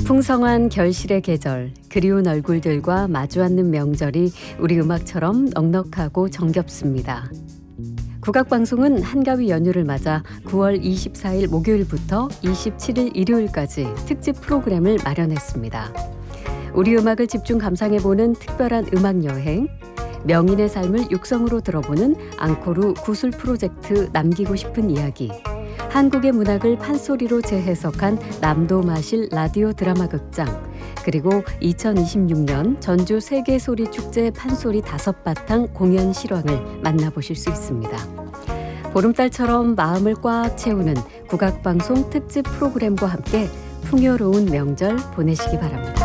풍성한 결실의 계절, 그리운 얼굴들과 마주 앉는 명절이 우리 음악처럼 넉넉하고 정겹습니다. 국악방송은 한가위 연휴를 맞아 9월 24일 목요일부터 27일 일요일까지 특집 프로그램을 마련했습니다. 우리 음악을 집중 감상해보는 특별한 음악여행, 명인의 삶을 육성으로 들어보는 앙코르 구술 프로젝트 남기고 싶은 이야기, 한국의 문학을 판소리로 재해석한 남도 마실 라디오 드라마 극장, 그리고 2026년 전주 세계소리축제 판소리 5바탕 공연 실황을 만나보실 수 있습니다. 보름달처럼 마음을 꽉 채우는 국악방송 특집 프로그램과 함께 풍요로운 명절 보내시기 바랍니다.